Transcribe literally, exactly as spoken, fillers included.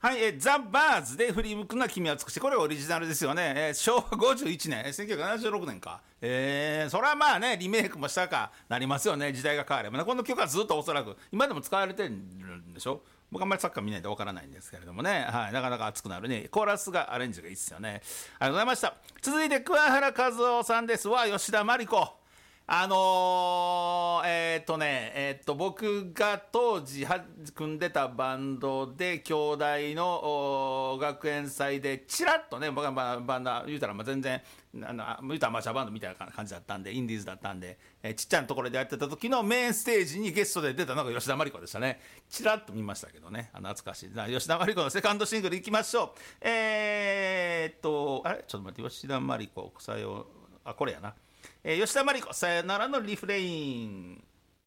はい、えーザ・バーズで振り向くな君は美しい。これオリジナルですよね。えー昭和ごじゅういちねん、えーせんきゅうひゃくななじゅうろくねんか。えー、それはまあね、リメイクもしたかなりますよね。時代が変わればね。この曲はずっとおそらく、今でも使われてるんでしょ。僕あんまりサッカー見ないんでわからないんですけれどもね。はい、なかなか熱くなるね。コーラスがアレンジがいいっすよね。ありがとうございました。続いて、桑原和夫さんです。は、吉田麻里子。あのー、えーっとね、えーっと、僕が当時は組んでたバンドで、兄弟のお学園祭で、チラッとね、僕はババンド、言うたらまあ全然、あの言うたらアマチュアバンドみたいな感じだったんで、インディーズだったんで、えーちっちゃなところでやってた時のメインステージにゲストで出たのが吉田麻里子でしたね。チラッと見ましたけどね、あの懐かしい。じゃあ吉田麻里子のセカンドシングルいきましょう。えーっと、あれちょっと待って、吉田麻里子、草よ、あ、これやな。えー吉田麻里子、さよならのリフレイン。